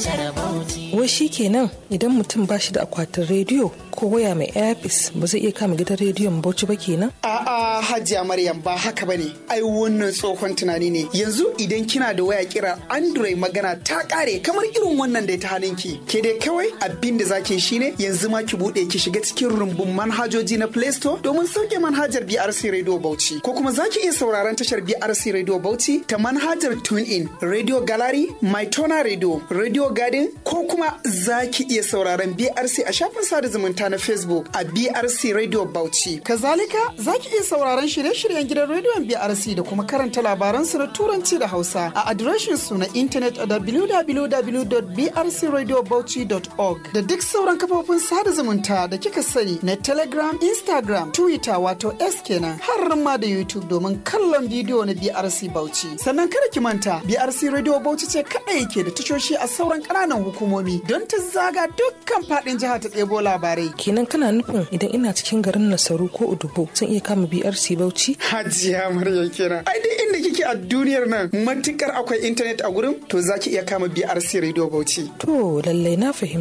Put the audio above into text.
Wai shi kenan idan mutum ba shi da akwatin rediyo ko waya mai airpiece ba zai iya kama gidan rediyon Bauchi ba kenan? A'a Hajiya Maryam ba haka bane. Ai wannan tsohon tunani ne. Yanzu idan kina da waya kira Android magana ta kare kamar irin wannan da ta hannunki. Ke dai kawai abin da zaki shine yanzu ma ki bude ki shiga cikin rumbun manhajoji na Play Store domin sauke manhajar BRC Radio Bauchi. Ko kuma zaki iya sauraron tashar BRC Radio Bauchi ta manhajar TuneIn, Radio Gallery, MyTona Radio, Radio Garden ko kuma zaki iya sauraron BRC a shafin sada zumunta na Facebook a BRC Radio Bauchi. Kazalika zaki iya sauraron shirye-shiryen gidan rediyon BRC da kuma karanta labaran su na Turanci da Hausa a adireshin su na intanet a www.brcradiobauchi.org da duk sauran kafofin sada zumunta da kika sani na Telegram, Instagram, Twitter wato S kenan har ma da YouTube domin kallon bidiyo na BRC Bauchi. Sannan kada ki manta BRC Radio Bauchi ce kadai yake da tashoshi a sauran ƙananan hukumomi don ta zaga dukkan faɗin jiha ta ɗebo labarai. Kenan kana nufin idan ina cikin garin Nasaru ko Udubo zan iya kama BRC Bauchi? Hajiya Maryam kenan. Ai dai inda kike a duniyar nan matukar akwai intanet a gurin to zaki iya kama BRC Radio Bauchi. To lallai na fahimta.